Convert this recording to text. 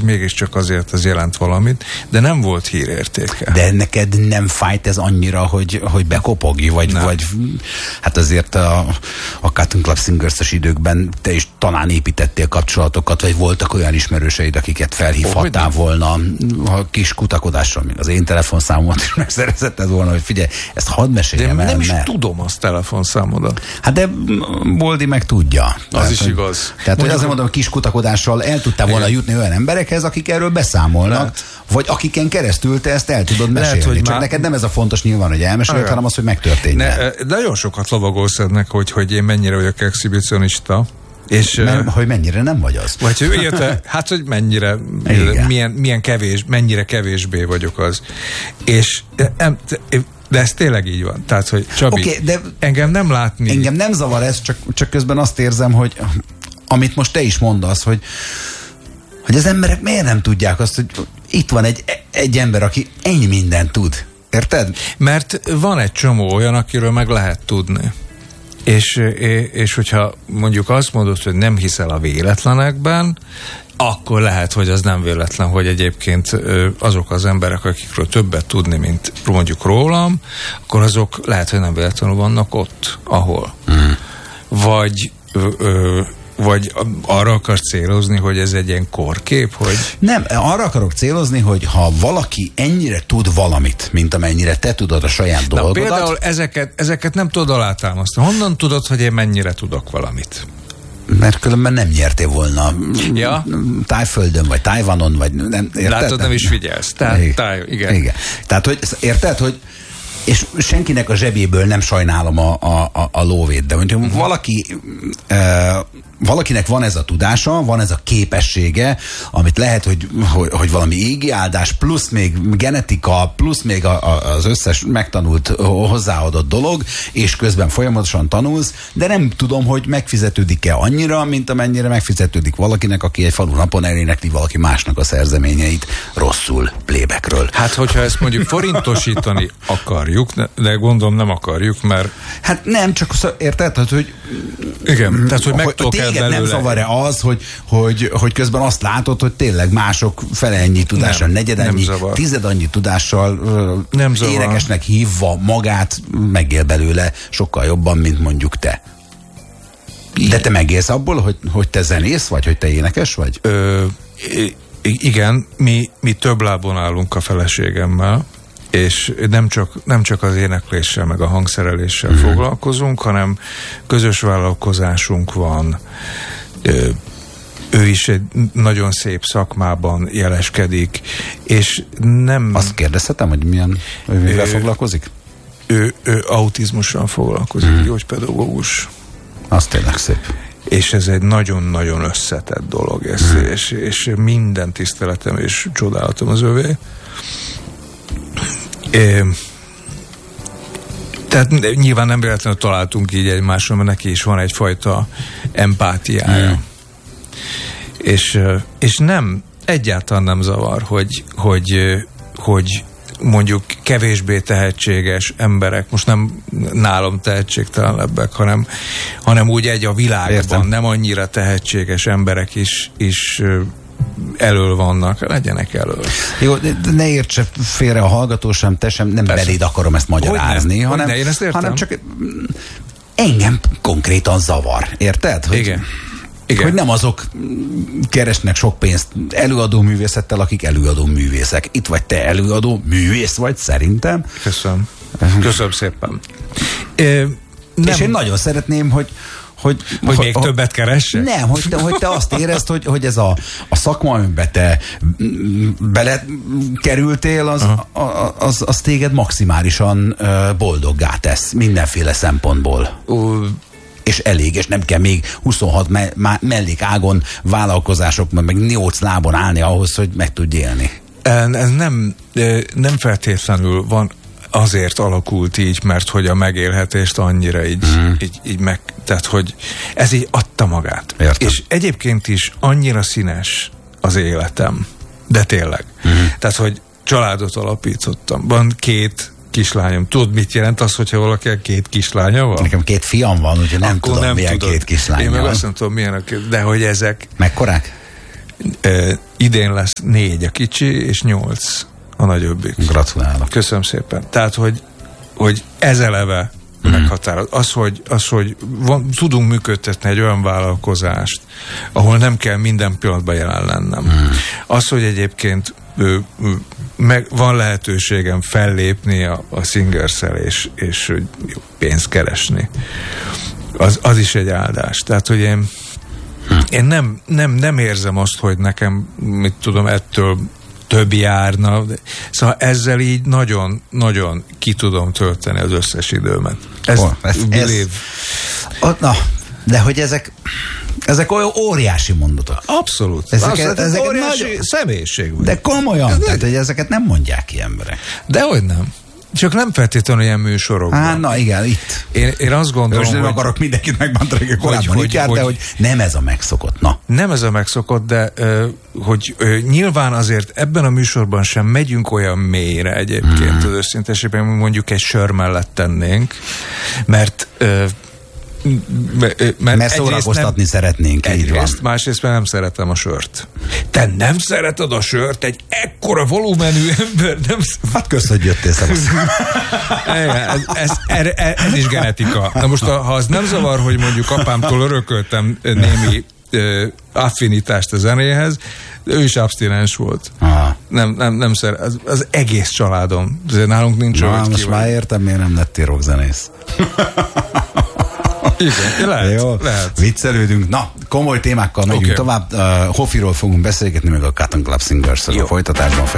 mégiscsak azért az jelent valamit, de nem volt hírértéke. De neked nem fájt ez annyira, hogy bekopogj, vagy hát azért a Cotton Club Singers-es időkben te is talán építettél kapcsolatokat, vagy voltak olyan ismerőseid, akiket felhívhattál volna a kis kutakodásra, még az én telefonszámomat is megszerezhetted volna, hogy figyelj, ezt hadd meséljem el. Nem is tudom azt telefonszámodat. Hát de Boldi meg tudja. Az is igaz. Tehát, hogy azért mondom, hogy kis kutakodással el tudtál volna jutni olyan emberekhez, akik erről beszámolnak, vagy akiken keresztül te ezt el tudod mesélni. Csak neked nem ez a fontos nyilván, hogy elmeséljed, hanem az, hogy megtörténjen. Nagyon sokat lovagolsz ennek, hogy én mennyire vagyok exhibicionista. És, hogy mennyire nem vagy az. Vagy érte, hát, hogy mennyire, mennyire kevésbé vagyok az. És de ez tényleg így van. Tehát, hogy Csabi, de engem nem látni. Engem nem zavar ez, csak közben azt érzem, hogy amit most te is mondasz, hogy az emberek miért nem tudják azt, hogy itt van egy ember, aki ennyi mindent tud. Érted? Mert van egy csomó olyan, akiről meg lehet tudni. És hogyha mondjuk azt mondod, hogy nem hiszel a véletlenekben, akkor lehet, hogy az nem véletlen, hogy egyébként azok az emberek, akikről többet tudni, mint mondjuk rólam, akkor azok lehet, hogy nem véletlenül vannak ott, ahol. Vagy arra akarsz célozni, hogy ez egy ilyen korkép, hogy... Nem, arra akarok célozni, hogy ha valaki ennyire tud valamit, mint amennyire te tudod a saját dolgodat... Például ezeket nem tudod alátámasztani. Honnan tudod, hogy én mennyire tudok valamit? Mert különben nem nyertél volna Tájföldön, vagy Tajvanon, vagy nem, érted? Látod, nem is figyelsz. Igen. Tehát, hogy érted, hogy és senkinek a zsebéből nem sajnálom a lóvét, de mondjuk valakinek van ez a tudása, van ez a képessége, amit lehet, hogy valami égi áldás, plusz még genetika, plusz még az összes megtanult, hozzáadott dolog, és közben folyamatosan tanulsz, de nem tudom, hogy megfizetődik-e annyira, mint amennyire megfizetődik valakinek, aki egy falunapon elénekli valaki másnak a szerzeményeit rosszul playbackről. Hát, hogyha ezt mondjuk forintosítani akarjuk, de gondolom nem akarjuk, mert... Hát nem, csak érted, hogy... Igen, tehát, hogy meg tudok téged nem zavar-e az, hogy közben azt látod, hogy tényleg mások fele ennyi tudással, negyed annyi, tized annyi tudással énekesnek hívva magát megél belőle sokkal jobban, mint mondjuk te. De te megélsz abból, hogy te zenész vagy, hogy te énekes vagy? Igen, mi több lábon állunk a feleségemmel, és nem csak az énekléssel, meg a hangszereléssel foglalkozunk, hanem közös vállalkozásunk van. Ő is egy nagyon szép szakmában jeleskedik, és nem... Azt kérdezhetem, hogy mivel foglalkozik? Ő autizmussal foglalkozik, gyógypedagógus. Az tényleg szép. És ez egy nagyon-nagyon összetett dolog, és minden tiszteletem és csodálatom az övé. Tehát nyilván nem véletlenül találtunk így egymásra, mert neki is van egyfajta empátiája. És nem, egyáltalán nem zavar, hogy mondjuk kevésbé tehetséges emberek, most nem nálam tehetségtelenebbek, hanem úgy a világban nem annyira tehetséges emberek is elől vannak, legyenek elől. Jó, de ne értse félre a hallgató sem, te sem, nem beléd akarom ezt magyarázni, hanem csak engem konkrétan zavar, érted? Igen. Hogy nem azok keresnek sok pénzt előadó művészettel, akik előadó művészek. Itt vagy te előadó művész vagy, szerintem. Köszönöm szépen. És én nagyon szeretném, hogy még többet keressek? Nem, hogy te azt érezd, hogy ez a szakma, amiben te belekerültél, az téged maximálisan boldoggá tesz mindenféle szempontból. És elég, és nem kell még 26 mellékágon vállalkozások, meg 8 lábon állni ahhoz, hogy meg tudj élni. Ez nem feltétlenül van, azért alakult így, mert hogy a megélhetést annyira így meg, tehát hogy ez így adta magát. Értem. És egyébként is annyira színes az életem, de tényleg. Tehát, hogy családot alapítottam. Van 2 kislányom. Tudod, mit jelent az, hogyha valaki 2 kislánya van? Nekem 2 fiam van, úgyhogy nem tudom, milyen 2 kislánya. Én meg azt nem tudom, milyen de hogy ezek... Mekkorák? Idén lesz 4 a kicsi, és 8 a nagyobbik. Gratulálok. Köszönöm szépen. Tehát, hogy ez eleve meghatároz. Az, hogy tudunk működtetni egy olyan vállalkozást, ahol nem kell minden pillanatban jelen lennem. Az, hogy egyébként van lehetőségem fellépni a Singers-el és pénzt keresni. Az is egy áldás. Tehát, hogy én nem érzem azt, hogy nekem, mit tudom, ettől több járna. Szóval ezzel így nagyon ki tudom tölteni az összes időmet. De hogy ezek olyan óriási mondatok. Abszolút. Ezek óriási személyiség. De komolyan, tehát hogy ezeket nem mondják ki emberek. Dehogy nem. Csak nem feltétlenül ilyen műsorokban. Na igen, itt. Én azt gondolom, most nem akarok mindenkit megbántani, hogy korábban így járt, de hogy nem ez a megszokott. Na. Nem ez a megszokott, de hogy nyilván azért ebben a műsorban sem megyünk olyan mélyre egyébként az őszintességben, mondjuk egy sör mellett tennénk, mert szórakoztatni szeretnénk. Egyrészt, másrészt mert nem szeretem a sört. Te nem szereted a sört? Egy ekkora volumenű ember nem... Hát kösz, hogy jöttél, szevasz. Ez is genetika. Na most, ha az nem zavar, hogy mondjuk apámtól örököltem némi affinitást a zenéhez, ő is abstinens volt. Nem szeret. Az egész családom. Nálunk nincs olyan. Most már értem, miért nem lettél rockzenész. Igen, lehet. Viccelődünk. Na, komoly témákkal megyünk tovább. Hoffiról fogunk beszélgetni, meg a Cotton Club Singers-ről a folytatásban.